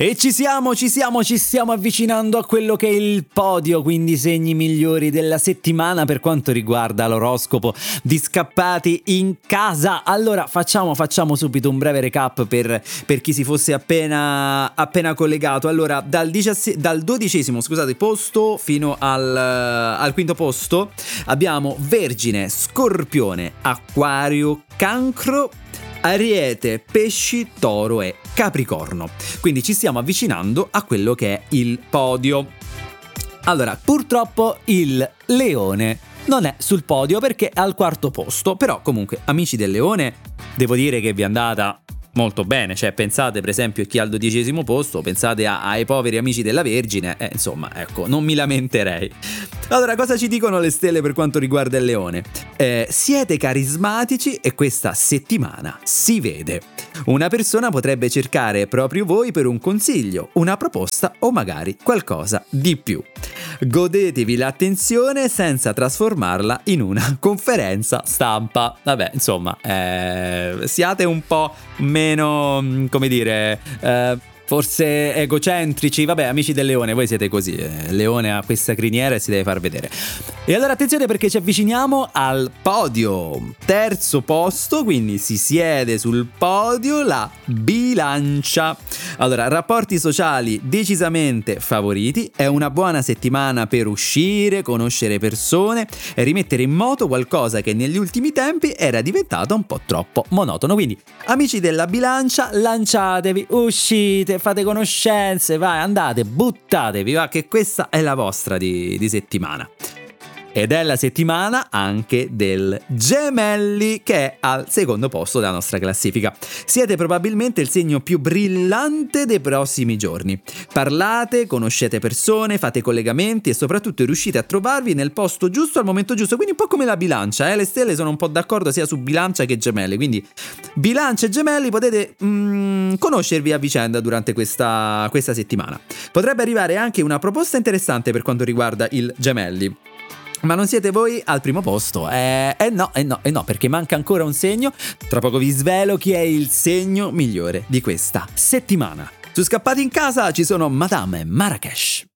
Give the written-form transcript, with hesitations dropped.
E ci stiamo avvicinando a quello che è il podio, quindi i segni migliori della settimana per quanto riguarda l'oroscopo di Scappati in Casa. Allora facciamo subito un breve recap per chi si fosse appena collegato. Allora dal 12° posto fino al quinto posto abbiamo Vergine, Scorpione, Acquario, Cancro, Ariete, Pesci, Toro e Capricorno. Quindi ci stiamo avvicinando a quello che è il podio. Allora, purtroppo il Leone non è sul podio perché è al quarto posto, però comunque amici del Leone devo dire che vi è andata molto bene, cioè pensate per esempio chi è al 12° posto, pensate ai poveri amici della Vergine, insomma ecco, non mi lamenterei. Allora, cosa ci dicono le stelle per quanto riguarda il Leone? Siete carismatici e questa settimana si vede. Una persona potrebbe cercare proprio voi per un consiglio, una proposta o magari qualcosa di più. Godetevi l'attenzione senza trasformarla in una conferenza stampa. Vabbè, insomma, siate un po' meno, come dire, forse egocentrici. Vabbè, amici del Leone, voi siete così. Leone ha questa criniera e si deve far vedere. E allora attenzione perché ci avviciniamo al podio. Terzo posto, quindi si siede sul podio la Bilancia. Allora, rapporti sociali decisamente favoriti. È una buona settimana per uscire, conoscere persone e rimettere in moto qualcosa che negli ultimi tempi era diventato un po' troppo monotono. Quindi, amici della Bilancia, lanciatevi, uscite, fate conoscenze, vai, andate, buttatevi, va, che questa è la vostra di settimana. Ed è la settimana anche del Gemelli, che è al secondo posto della nostra classifica. Siete probabilmente il segno più brillante dei prossimi giorni. Parlate, conoscete persone, fate collegamenti e soprattutto riuscite a trovarvi nel posto giusto al momento giusto. Quindi un po' come la Bilancia, le stelle sono un po' d'accordo sia su Bilancia che Gemelli. Quindi Bilancia e Gemelli potete conoscervi a vicenda durante questa settimana. Potrebbe arrivare anche una proposta interessante per quanto riguarda il Gemelli. Ma non siete voi al primo posto? No, perché manca ancora un segno. Tra poco vi svelo chi è il segno migliore di questa settimana. Su Scappati in Casa ci sono Madame Marrakesh.